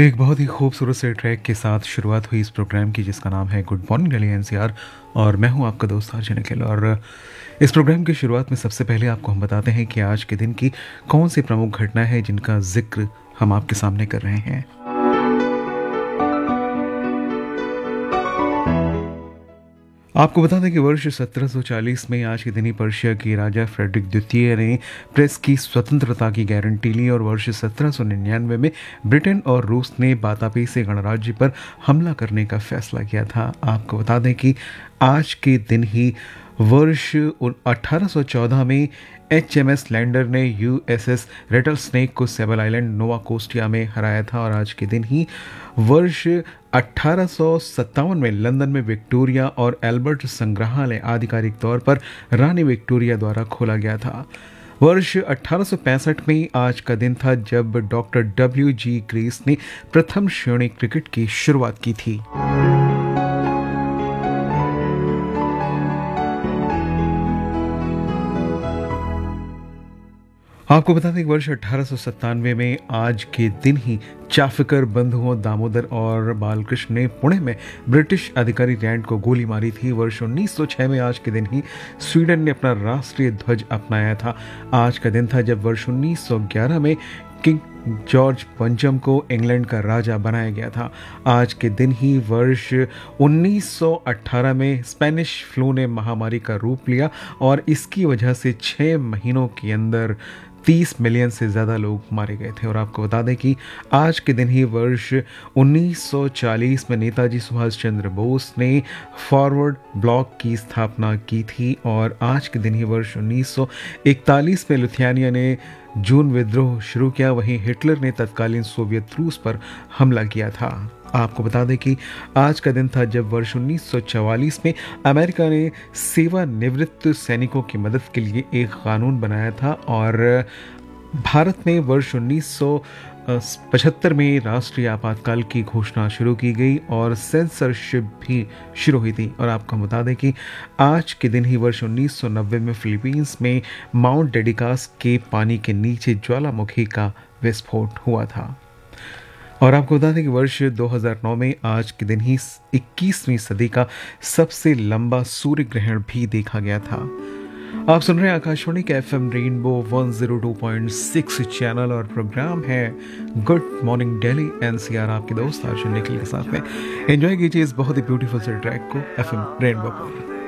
एक बहुत ही खूबसूरत से ट्रैक के साथ शुरुआत हुई इस प्रोग्राम की जिसका नाम है गुड मॉर्निंग दिल्ली एनसीआर। और मैं हूं आपका दोस्त आर्जन अखिल। और इस प्रोग्राम की शुरुआत में सबसे पहले आपको हम बताते हैं कि आज के दिन की कौन सी प्रमुख घटना है जिनका जिक्र हम आपके सामने कर रहे हैं। आपको बता दें कि वर्ष 1740 में आज के दिन ही पर्शिया के राजा फ्रेडरिक द्वितीय ने प्रेस की स्वतंत्रता की गारंटी ली और वर्ष 1799 में ब्रिटेन और रूस ने बातापी से गणराज्य पर हमला करने का फैसला किया था। आपको बता दें कि आज के दिन ही वर्ष 1814 में HMS लैंडर ने USS रेटल स्नेक को सेबल आइलैंड नोवा कोस्टिया में हराया था। और आज के दिन ही वर्ष 1857 में लंदन में विक्टोरिया और एल्बर्ट संग्रहालय आधिकारिक तौर पर रानी विक्टोरिया द्वारा खोला गया था। वर्ष 1865 में आज का दिन था जब डॉक्टर WG ग्रेस ने प्रथम श्रेणी क्रिकेट की शुरुआत की थी। आपको बता दें कि वर्ष 1897 में आज के दिन ही चाफिकर बंधुओं दामोदर और बालकृष्ण ने पुणे में ब्रिटिश अधिकारी रैंड को गोली मारी थी। वर्ष 1906 में आज के दिन ही स्वीडन ने अपना राष्ट्रीय ध्वज अपनाया था। आज का दिन था जब वर्ष 1911 में किंग जॉर्ज पंचम को इंग्लैंड का राजा बनाया गया था। आज के दिन ही वर्ष 1918 में स्पेनिश फ्लू ने महामारी का रूप लिया और इसकी वजह से 6 महीनों के अंदर 30 मिलियन से ज़्यादा लोग मारे गए थे। और आपको बता दें कि आज के दिन ही वर्ष 1940 में नेताजी सुभाष चंद्र बोस ने फॉरवर्ड ब्लॉक की स्थापना की थी। और आज के दिन ही वर्ष 1941 में लिथुआनिया ने जून विद्रोह शुरू किया। वहीं हिटलर ने तत्कालीन सोवियत रूस पर हमला किया था। आपको बता दें कि आज का दिन था जब वर्ष 1944 में अमेरिका ने सेवानिवृत्त सैनिकों की मदद के लिए एक कानून बनाया था। और भारत में वर्ष 1975 में राष्ट्रीय आपातकाल की घोषणा शुरू की गई और सेंसरशिप भी शुरू हुई थी। और आपको बता दें कि आज के दिन ही वर्ष 1990 में फिलीपींस में माउंट डेडिकास के पानी के नीचे ज्वालामुखी का विस्फोट हुआ था। और आपको बता दें कि वर्ष 2009 में आज के दिन ही 21वीं सदी का सबसे लंबा सूर्य ग्रहण भी देखा गया था। आप सुन रहे हैं आकाशवाणी का FM रेनबो 102.6 चैनल और प्रोग्राम है गुड मॉर्निंग दिल्ली NCR। आपके दोस्त आर्जन निखिल के साथ में एंजॉय कीजिए इस बहुत ही ब्यूटीफुल से ट्रैक को FM रेनबो पर।